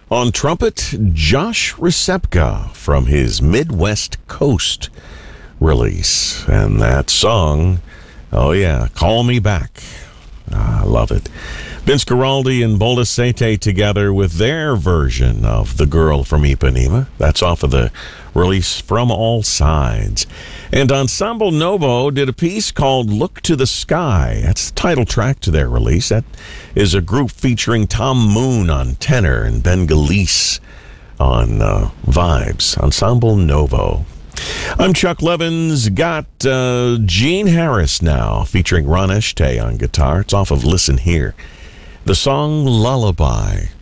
On trumpet, Josh Recepka from his Midwest Coast release. And that song, oh yeah, Call Me Back. I love it. Vince Guaraldi and Bola Sete together with their version of The Girl from Ipanema. That's off of the release From All Sides. And Ensemble Novo did a piece called Look to the Sky. That's the title track to their release. That is a group featuring Tom Moon on tenor and Ben Galise on vibes. Ensemble Novo. I'm Chuck Levins. Got Gene Harris now featuring Ron Eshtay on guitar. It's off of Listen Here. The song Lullaby.